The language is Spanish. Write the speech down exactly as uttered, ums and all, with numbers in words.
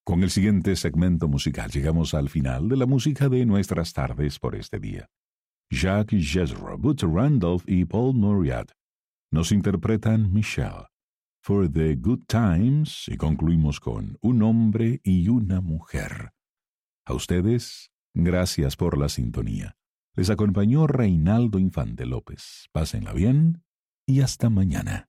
Con el siguiente segmento musical llegamos al final de la música de nuestras tardes por este día. Jacques Jezro, Butch Randolph y Paul Moriarty nos interpretan Michelle, For the Good Times, y concluimos con Un hombre y una mujer. A ustedes, gracias por la sintonía. Les acompañó Reinaldo Infante López. Pásenla bien y hasta mañana.